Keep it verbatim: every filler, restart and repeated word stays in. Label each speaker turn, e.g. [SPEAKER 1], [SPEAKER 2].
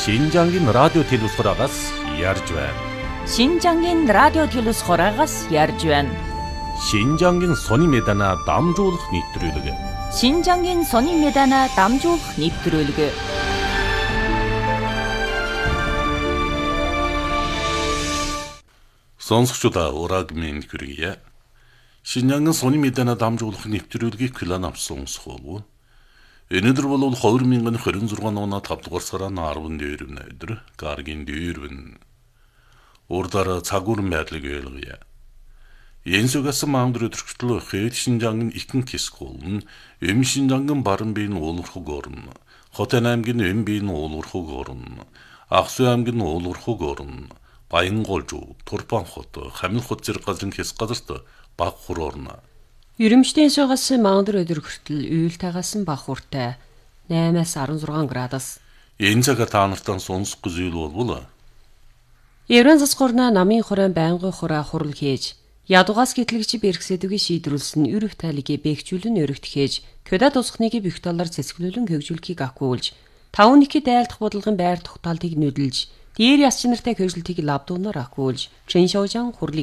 [SPEAKER 1] Шинжангийн радио телевизхораагаас ярьж байна.
[SPEAKER 2] Шинжангийн радио телевизхораагаас ярьж байна.
[SPEAKER 1] Шинжангийн сони мэдана дамжуулах нэвтрүүлэг.
[SPEAKER 2] Шинжангийн сони мэдана дамжуулах нэвтрүүлэг.
[SPEAKER 1] Сонсогчдаа ураг минь хүргье. Шинжангийн сони мэдана дамжуулах нэвтрүүлгийг план авсан сонсгоо. Өнөөдөр бол хоёр мянган хорин зургаан оны тавд дугаар сарын арван дөрөвний өдөр гаргийн дөрвөн урдаар цагуурн байдлыг ойлгоё. Янсугасан маамдэр өдөрчлөө хэд Шинжангийн ихэнх хэсгүүл нь эм Шинжангийн баран биеийн уулуурхаг орн, Хотын аймгийн эм биеийн уулуурхаг орн, Аксу аймгийн уулуурхаг орн, Баянголжуу, Турпан хот, Хамил хот зэрэг газрын хэсэг газарт баг хур орно.
[SPEAKER 3] Ерөмчдийн сугасан маамдэр өдөр хүртэл уйл тагасан баг хуртай наймаас арван зургаан градус.
[SPEAKER 1] Энэ цагаар та нартаа сонсох зүйл болвол
[SPEAKER 3] Еврен засгуурна намын хорон байнгын хураа хурал хийж ядугаас гэтлэгч бэрхсэдүгийн шийдрүүлсэн өрөв тайлыг бэхжүүлэн өргөтгөхээж кёдад усхныг бүх талаар цэцгэлүүлэн хөгжүүлэхийг акуулж таван нэхэд айлдах бодлогын байр тогтоолтыг нөлөөлж дээр ясч нартай хөгжлөлтийг лавдуунаар акуулж чин шоужан хурлыг